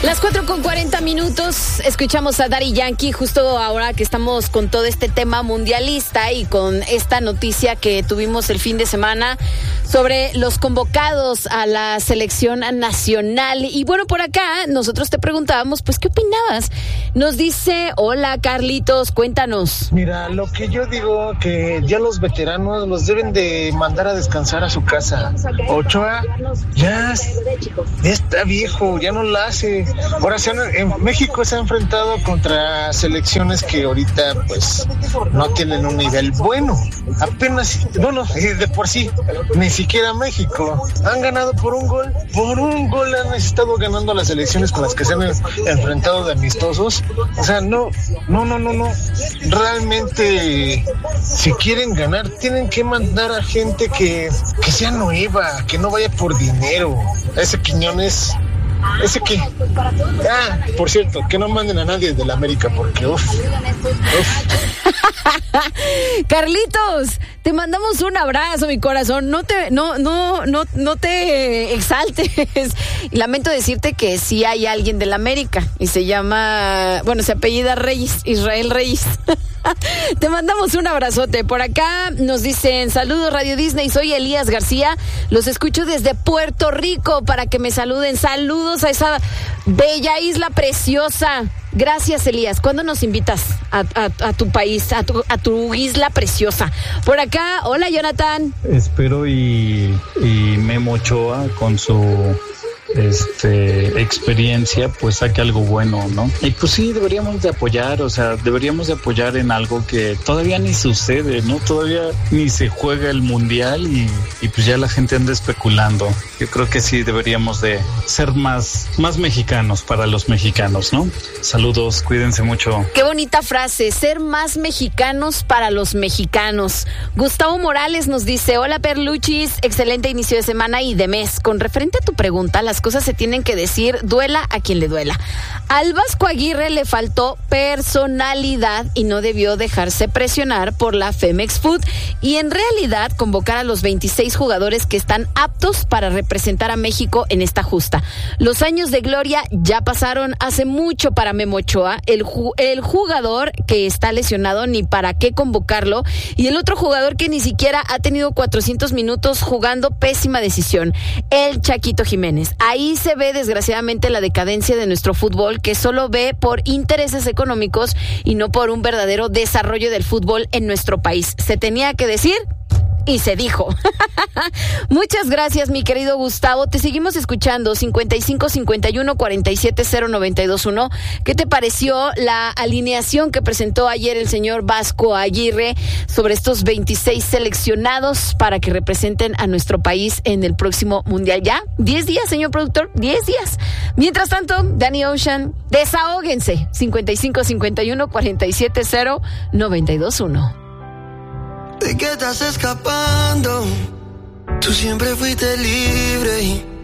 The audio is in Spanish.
Las 4:40 escuchamos a Daddy Yankee justo ahora que estamos con todo este tema mundialista y con esta noticia que tuvimos el fin de semana sobre los convocados a la selección nacional. Y bueno, por acá nosotros te preguntábamos, pues, ¿qué opinabas? Nos dice, hola Carlitos, cuéntanos. Mira, lo que yo digo que ya los veteranos los deben de mandar a descansar a su casa. Ochoa ya está viejo, ya no la hace. Ahora en México se ha enfrentado contra selecciones que ahorita pues no tienen un nivel bueno. Apenas, de por sí, ni siquiera México. Han ganado por un gol. Por un gol han estado ganando las selecciones con las que se han enfrentado de amistosos. O sea, no. Realmente, si quieren ganar, tienen que mandar a gente que sea nueva, que no vaya por dinero. Ese Quiñones... ¿Ese qué? Por cierto, que no manden a nadie de la América porque Carlitos, te mandamos un abrazo, mi corazón. No te exaltes. Lamento decirte que sí hay alguien de la América y se apellida Reyes, Israel Reyes. Te mandamos un abrazote. Por acá nos dicen, saludos Radio Disney, soy Elías García, los escucho desde Puerto Rico para que me saluden. Saludos a esa bella isla preciosa. Gracias, Elías. ¿Cuándo nos invitas a tu país, a tu isla preciosa? Por acá, hola Jonathan. Espero y Memo Ochoa con su experiencia pues saque algo bueno, ¿no? Y pues sí, deberíamos de apoyar en algo que todavía ni sucede, ¿no? Todavía ni se juega el mundial y pues ya la gente anda especulando. Yo creo que sí deberíamos de ser más mexicanos para los mexicanos, ¿no? Saludos, cuídense mucho. Qué bonita frase, ser más mexicanos para los mexicanos. Gustavo Morales nos dice, hola Perluchis, excelente inicio de semana y de mes. Con referente a tu pregunta, las cosas se tienen que decir, duela a quien le duela. Al Vasco Aguirre le faltó personalidad y no debió dejarse presionar por la Femex Food y en realidad convocar a los 26 jugadores que están aptos para representar a México en esta justa. Los años de gloria ya pasaron hace mucho para Memo Ochoa, el jugador que está lesionado, ni para qué convocarlo, y el otro jugador que ni siquiera ha tenido 400 minutos jugando, pésima decisión, el Chaquito Jiménez. Ahí se ve desgraciadamente la decadencia de nuestro fútbol, que solo ve por intereses económicos y no por un verdadero desarrollo del fútbol en nuestro país. Se tenía que decir y se dijo. Muchas gracias, mi querido Gustavo. Te seguimos escuchando, 55-51-47-0921. ¿Qué te pareció la alineación que presentó ayer el señor Vasco Aguirre sobre estos 26 seleccionados para que representen a nuestro país en el próximo mundial? Ya, 10 días, señor productor, 10 días. Mientras tanto, Danny Ocean, desahóguense. 55-51-47-0921. ¿De qué estás escapando? Tú siempre fuiste libre y